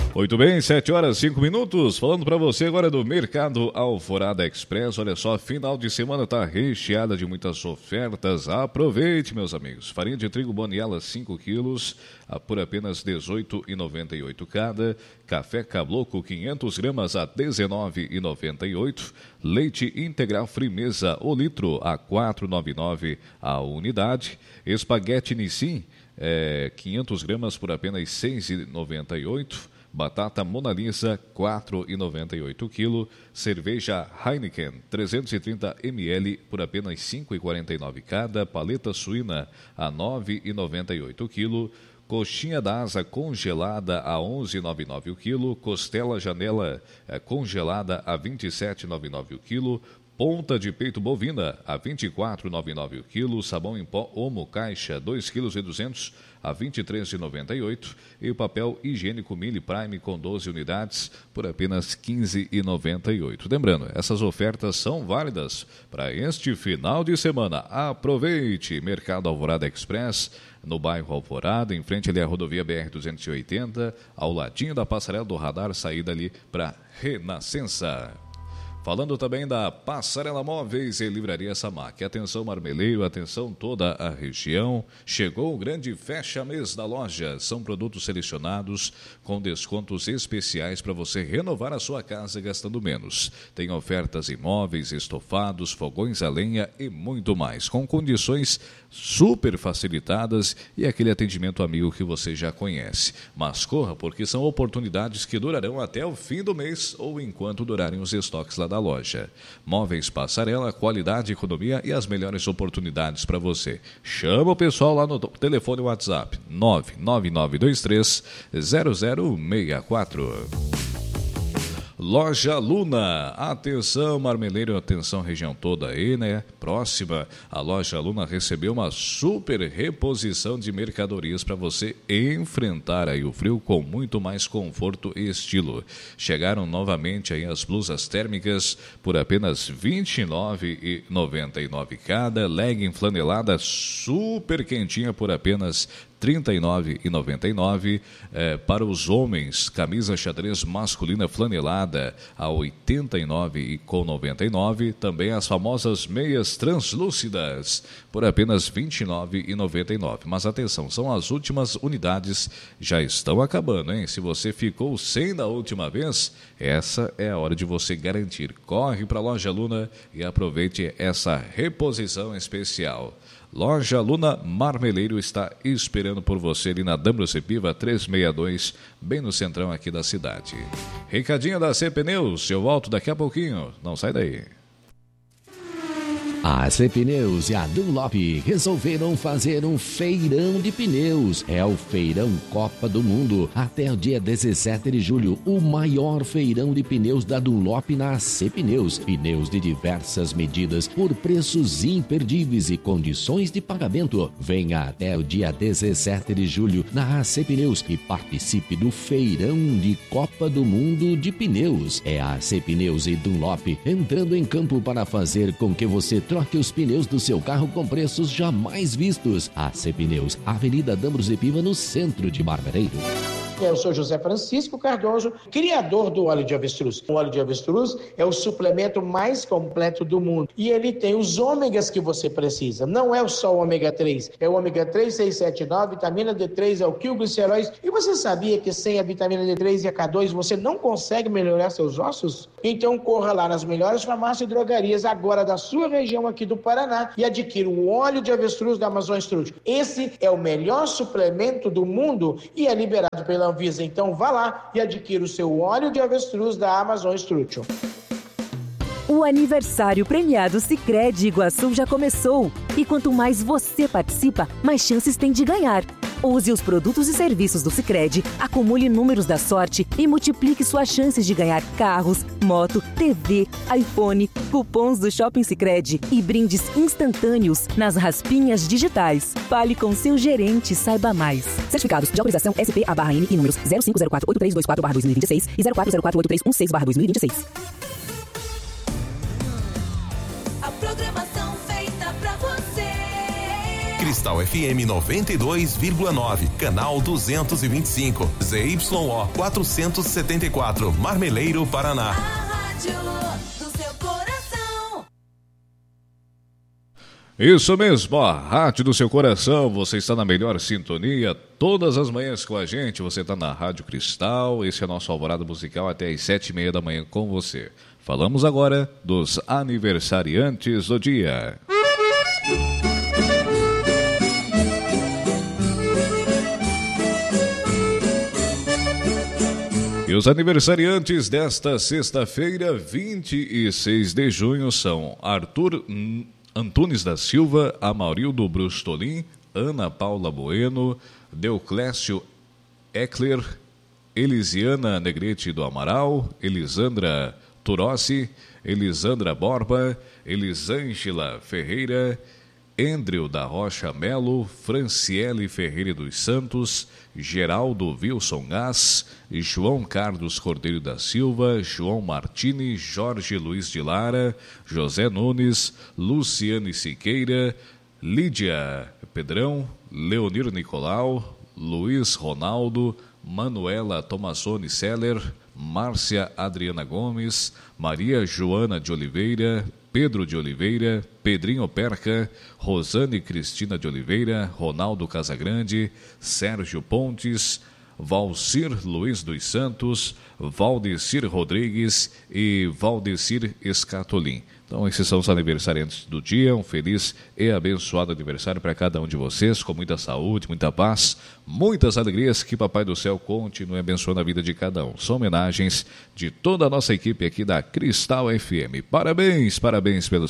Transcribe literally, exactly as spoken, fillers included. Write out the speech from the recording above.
Muito bem, sete horas e cinco minutos, falando para você agora do Mercado Alvorada Express. Olha só, final de semana está recheada de muitas ofertas. Aproveite, meus amigos. Farinha de trigo Boniala cinco quilos por apenas dezoito reais e noventa e oito centavos cada. Café Cabloco quinhentas gramas a dezenove reais e noventa e oito centavos. Leite integral Frimeza o litro a quatro reais e noventa e nove centavos a unidade. Espaguete Nissin é, quinhentas gramas por apenas seis reais e noventa e oito centavos. Batata Mona Lisa, quatro reais e noventa e oito centavos quilo. Cerveja Heineken, trezentos e trinta mililitros por apenas cinco reais e quarenta e nove centavos cada. Paleta suína a nove reais e noventa e oito centavos quilo. Coxinha da asa congelada a onze reais e noventa e nove centavos o quilo. Costela Janela eh, congelada a vinte e sete reais e noventa e nove centavos o quilo. Ponta de peito bovina a vinte e quatro reais e noventa e nove centavos o quilo. Sabão em pó Omo Caixa dois quilos e duzentos gramas a vinte e três reais e noventa e oito centavos. E o papel higiênico Mille Prime com doze unidades por apenas quinze reais e noventa e oito centavos. Lembrando, essas ofertas são válidas para este final de semana. Aproveite! Mercado Alvorada Express, no bairro Alvorada, em frente ali à rodovia B R duzentos e oitenta, ao ladinho da passarela do radar, saída ali para Renascença. Falando também da Passarela Móveis e Livraria Samac. Atenção Marmeleiro, atenção toda a região. Chegou o grande fecha-mês da loja. São produtos selecionados com descontos especiais para você renovar a sua casa gastando menos. Tem ofertas em móveis, estofados, fogões a lenha e muito mais. Com condições super facilitadas e aquele atendimento amigo que você já conhece. Mas corra, porque são oportunidades que durarão até o fim do mês ou enquanto durarem os estoques lá da loja. Móveis Passarela, qualidade, economia e as melhores oportunidades para você. Chama o pessoal lá no telefone WhatsApp nove nove nove dois três zero zero seis quatro. Loja Luna, atenção Marmeleiro, atenção região toda aí, né? Próxima, a Loja Luna recebeu uma super reposição de mercadorias para você enfrentar aí o frio com muito mais conforto e estilo. Chegaram novamente aí as blusas térmicas por apenas vinte e nove reais e noventa e nove centavos cada, legging flanelada super quentinha por apenas trinta e nove reais e noventa e nove centavos. É, para os homens, camisa xadrez masculina flanelada a oitenta e nove reais e noventa e nove centavos. Também as famosas meias translúcidas por apenas vinte e nove reais e noventa e nove centavos. Mas atenção, são as últimas unidades, já estão acabando, hein? Se você ficou sem da última vez, essa é a hora de você garantir. Corre para a Loja Luna e aproveite essa reposição especial. Loja Luna Marmeleiro está esperando por você ali na D'Ambrosio Piva trezentos e sessenta e dois, bem no centrão aqui da cidade. Recadinho da C Pneus, eu volto daqui a pouquinho, não sai daí. A C Pneus e a Dunlop resolveram fazer um feirão de pneus. É o Feirão Copa do Mundo. Até o dia dezessete de julho, o maior feirão de pneus da Dunlop na A C Pneus. Pneus de diversas medidas por preços imperdíveis e condições de pagamento. Venha até o dia dezessete de julho na A C Pneus e participe do Feirão de Copa do Mundo de Pneus. É a A C Pneus e Dunlop entrando em campo para fazer com que você troque os pneus do seu carro com preços jamais vistos. A C Pneus, Avenida D'Ambrosio Piva, no centro de Marmeleiro. Eu sou José Francisco Cardoso, criador do óleo de avestruz. O óleo de avestruz é o suplemento mais completo do mundo. E ele tem os ômegas que você precisa. Não é só o ômega três. É o ômega três, seis, sete, nove, vitamina D três, é o quilgliceróis. E você sabia que sem a vitamina D três e a K dois você não consegue melhorar seus ossos? Então corra lá nas melhores farmácias e drogarias agora da sua região aqui do Paraná e adquira o óleo de avestruz da Amazon Strut. Esse é o melhor suplemento do mundo e é liberado pela Anvisa. Então vá lá e adquira o seu óleo de avestruz da Amazon Strut. O aniversário premiado Sicredi Iguaçu já começou. E quanto mais você participa, mais chances tem de ganhar. Use os produtos e serviços do Sicredi, acumule números da sorte e multiplique suas chances de ganhar carros, moto, T V, iPhone, cupons do Shopping Sicredi e brindes instantâneos nas raspinhas digitais. Fale com seu gerente e saiba mais. Certificados de autorização S P A barra N e números zero cinco zero quatro oito três dois quatro barra dois mil e vinte e seis e zero quatro zero quatro oito três um seis barra dois mil e vinte e seis. A programação feita pra você. Cristal F M noventa e dois vírgula nove, canal duzentos e vinte e cinco, Z Y O quatrocentos e setenta e quatro, Marmeleiro, Paraná. A rádio do seu coração. Isso mesmo, a rádio do seu coração, você está na melhor sintonia, todas as manhãs com a gente, você está na Rádio Cristal, esse é o nosso Alvorada Musical até às sete e meia da manhã com você. Falamos agora dos aniversariantes do dia. E os aniversariantes desta sexta-feira, vinte e seis de junho, são Arthur Antunes da Silva, Amarildo Brustolin, Ana Paula Bueno, Deoclésio Eckler, Elisiana Negrete do Amaral, Elisandra Turossi, Elisandra Borba, Elisângela Ferreira, Andrew da Rocha Melo, Franciele Ferreira dos Santos, Geraldo Wilson Gás, João Carlos Cordeiro da Silva, João Martini, Jorge Luiz de Lara, José Nunes, Luciane Siqueira, Lídia Pedrão, Leonir Nicolau, Luiz Ronaldo, Manuela Tomassoni Seller, Márcia Adriana Gomes, Maria Joana de Oliveira, Pedro de Oliveira, Pedrinho Perca, Rosane Cristina de Oliveira, Ronaldo Casagrande, Sérgio Pontes, Valcir Luiz dos Santos, Valdecir Rodrigues e Valdecir Escatolin. Então, esses são os aniversariantes do dia. Um feliz e abençoado aniversário para cada um de vocês, com muita saúde, muita paz, muitas alegrias, que Papai do Céu continue abençoando a vida de cada um. São homenagens de toda a nossa equipe aqui da Cristal F M. Parabéns, parabéns pelo